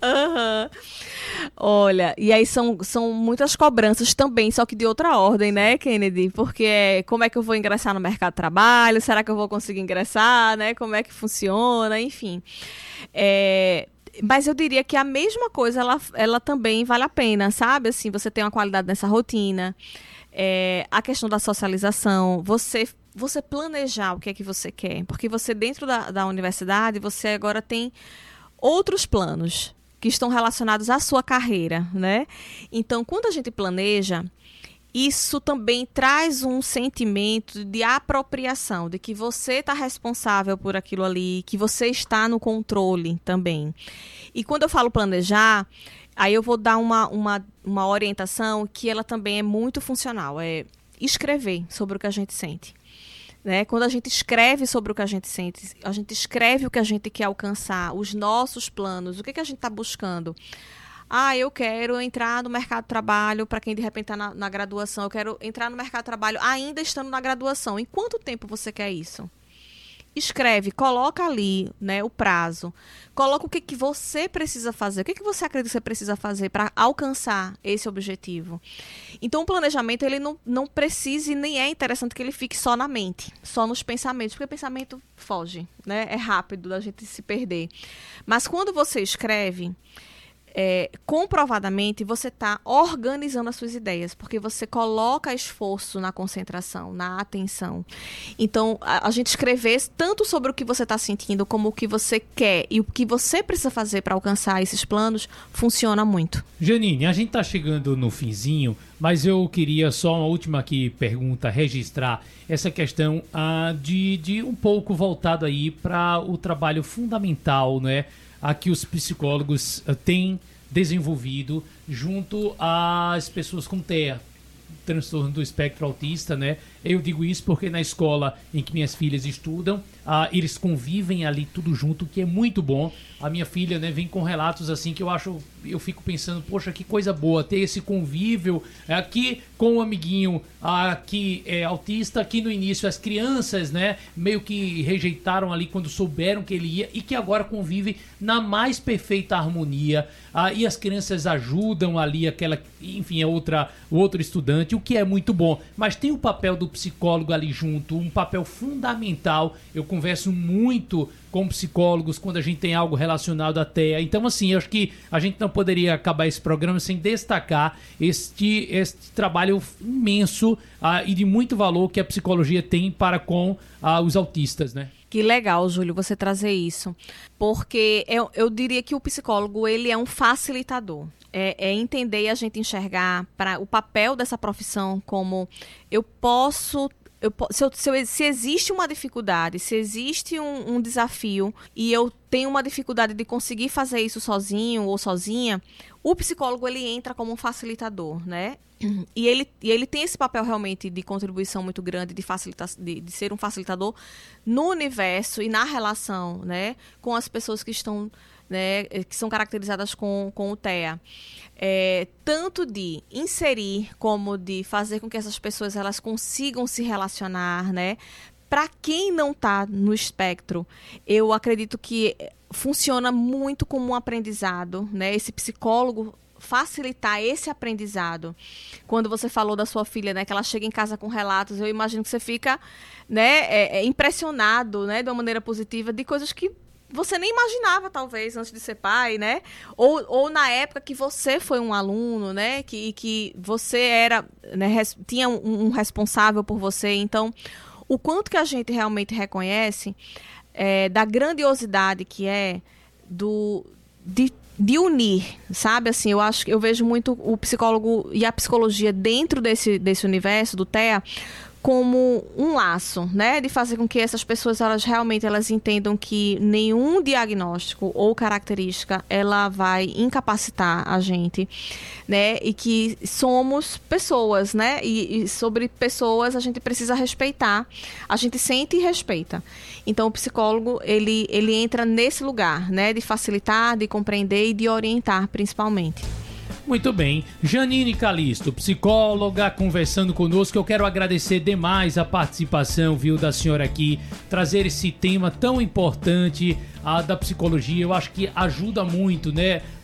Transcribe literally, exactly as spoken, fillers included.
Aham. Olha, e aí são, são muitas cobranças também, só que de outra ordem, né, Kennedy? Porque é, como é que eu vou ingressar no mercado de trabalho? Será que eu vou conseguir ingressar, né? Como é que funciona? Enfim. É, mas eu diria que a mesma coisa, ela, ela também vale a pena, sabe? Assim, você tem uma qualidade nessa rotina, é, a questão da socialização, você... você planejar o que é que você quer, porque você dentro da, da universidade, você agora tem outros planos que estão relacionados à sua carreira, né? Então, quando a gente planeja, isso também traz um sentimento de apropriação, de que você está responsável por aquilo ali, que você está no controle também. E quando eu falo planejar, aí eu vou dar uma, uma, uma orientação que ela também é muito funcional, é escrever sobre o que a gente sente. Né? Quando a gente escreve sobre o que a gente sente, a gente escreve o que a gente quer alcançar, os nossos planos, o que, que a gente está buscando. Ah, eu quero entrar no mercado de trabalho, para quem de repente está na, na graduação, eu quero entrar no mercado de trabalho ainda estando na graduação. Em quanto tempo você quer isso? Escreve, coloca ali, né, o prazo, coloca o que, que você precisa fazer, o que, que você acredita que você precisa fazer para alcançar esse objetivo. Então, o planejamento, ele não, não precisa e nem é interessante que ele fique só na mente, só nos pensamentos, porque o pensamento foge, né, é rápido da gente se perder. Mas quando você escreve, É, comprovadamente você está organizando as suas ideias, porque você coloca esforço na concentração, na atenção. Então, a, a gente escrever tanto sobre o que você está sentindo, como o que você quer e o que você precisa fazer para alcançar esses planos, funciona muito. Janine, a gente está chegando no finzinho, mas eu queria só uma última aqui pergunta, registrar essa questão ah, de, de um pouco voltado aí para o trabalho fundamental, né? A que os psicólogos uh, têm desenvolvido junto às pessoas com T E A, transtorno do espectro autista, né? Eu digo isso porque na escola em que minhas filhas estudam, uh, eles convivem ali tudo junto, que é muito bom. A minha filha, né, vem com relatos assim que eu acho, eu fico pensando, poxa, que coisa boa ter esse convívio aqui com o amiguinho uh, que é autista, que no início as crianças, né, meio que rejeitaram ali quando souberam que ele ia e que agora convive na mais perfeita harmonia, uh, e as crianças ajudam ali aquela, enfim, é outra, o outro estudante, o que é muito bom. Mas tem o papel do psicólogo ali junto, um papel fundamental. Eu converso muito com psicólogos quando a gente tem algo relacionado à T E A. Então, assim, eu acho que a gente não poderia acabar esse programa sem destacar este, este trabalho imenso uh, e de muito valor que a psicologia tem para com uh, os autistas, né? Que legal, Júlio, você trazer isso. Porque eu, eu diria que o psicólogo, ele é um facilitador. É, é entender e a gente enxergar para o papel dessa profissão como eu posso... Eu, se, eu, se, eu, se existe uma dificuldade, se existe um, um desafio e eu tenho uma dificuldade de conseguir fazer isso sozinho ou sozinha, o psicólogo ele entra como um facilitador, né? E ele, e ele tem esse papel realmente de contribuição muito grande, de, facilita, de, de ser um facilitador no universo e na relação, né, com as pessoas que estão, né, que são caracterizadas com, com o T E A. É, tanto de inserir como de fazer com que essas pessoas elas consigam se relacionar, né? Para quem não está no espectro, eu acredito que funciona muito como um aprendizado, né? Esse psicólogo facilitar esse aprendizado. Quando você falou da sua filha, né, que ela chega em casa com relatos, eu imagino que você fica, né, é, é, impressionado, né, de uma maneira positiva de coisas que você nem imaginava, talvez, antes de ser pai, né? Ou, ou na época que você foi um aluno, né? Que, que você era, né, res, tinha um, um responsável por você. Então, o quanto que a gente realmente reconhece é, da grandiosidade que é do, de, de unir, sabe? Assim, eu acho que eu vejo muito o psicólogo e a psicologia dentro desse, desse universo do T E A como um laço, né, de fazer com que essas pessoas elas realmente elas entendam que nenhum diagnóstico ou característica ela vai incapacitar a gente, né, e que somos pessoas, né, e, e sobre pessoas a gente precisa respeitar, a gente sente e respeita. Então o psicólogo ele ele entra nesse lugar, né, de facilitar, de compreender e de orientar principalmente. Muito bem. Janine Calisto, psicóloga, conversando conosco. Eu quero agradecer demais a participação, viu, da senhora aqui, trazer esse tema tão importante a, da psicologia. Eu acho que ajuda muito, né,